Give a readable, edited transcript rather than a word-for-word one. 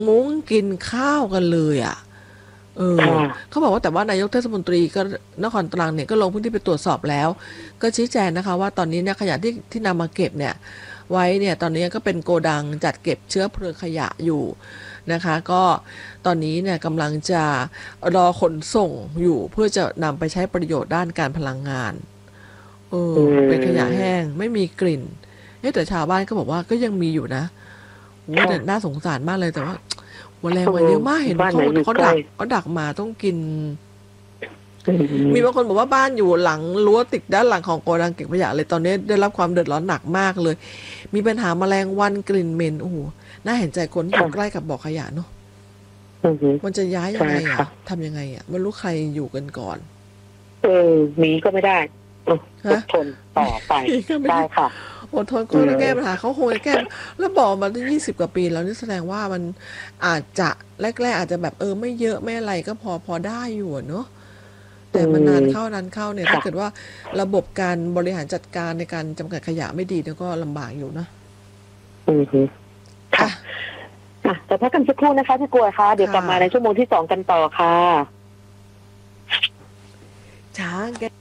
มุ้งกินข้าวกันเลยอ่ะเออค่ะเขาบอกว่าแต่ว่านายกเทศมนตรีก็นครตรังเนี่ยก็ลงพื้นที่ไปตรวจสอบแล้วก็ชี้แจงนะคะว่าตอนนี้เนี่ยขยะที่นำมาเก็บเนี่ยไว้เนี่ยตอนนี้ก็เป็นโกดังจัดเก็บเชื้อเพลิงขยะอยู่นะคะก็ตอนนี้เนี่ยกำลังจะรอขนส่งอยู่เพื่อจะนำไปใช้ประโยชน์ด้านการพลังงานอืเป็นขยะแห้งมไม่มีกลิ่นแต่ชาวบ้านก็บอกว่าก็ยังมีอยู่นะโอ้ค่ะแต่น่าสงสารมากเลยแต่ว่า แมลงเออวันเยอะมากเห็นบ้านไหนอยู่เขาใกล้ดักมาต้องกินอืมีบางคมนบอกว่าบ้านอยู่หลังรั้วติดด้านหลังของโกดังเก็บขยะเลยตอนนี้ได้รับความเดือดร้อนหนักมากเลยมีปัญหาแมลงวันกลิ่นเหม็นโอ้โหน่าเห็นใจคนที่อยู่ใกล้ค่ะกับบ่อขยะเนาะอืมมันจะย้ายยังใช่ไงอ่ะค่ะทำยังไงอ่ะไม่รู้ใครอยู่กันก่อนเออหนีก็ไม่ได้อฮะดทนต่อไปพี่ก็ไม่ได้ได้ค่ะอดทนอืก็ต้องแก้ปัญหามเขาคงจะแก้แล้วบอกมาตั้ง20 กว่าปีแล้วนี่แสดงว่ามันอาจจะแรกๆอาจจะแบบไม่เยอะไม่อะไรก็พอได้อยู่อะเนาะอืแต่มันมนานเข้าเนี่ยถ้าค่ะเกิดว่าระบบการบริหารจัดการในการจำกัดขยะไม่ดีเนี่ยก็ลำบากอยู่นะอืมค่ะอ่ะแต่พักกันสักครู่นะคะพี่กลัวค่ะเดี๋ยวกลับค่ะมาในชั่วโมงที่สองกันต่อค่ะช้างแก